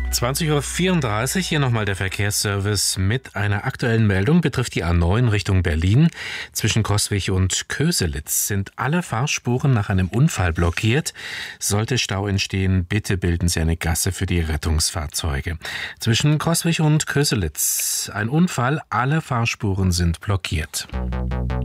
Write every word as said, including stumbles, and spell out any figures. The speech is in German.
zwanzig Uhr vierunddreißig, hier nochmal der Verkehrsservice mit einer aktuellen Meldung, betrifft die A neun Richtung Berlin. Zwischen Coswig und Köselitz sind alle Fahrspuren nach einem Unfall blockiert. Sollte Stau entstehen, bitte bilden Sie eine Gasse für die Rettungsfahrzeuge. Zwischen Coswig und Köselitz ein Unfall, alle Fahrspuren sind blockiert.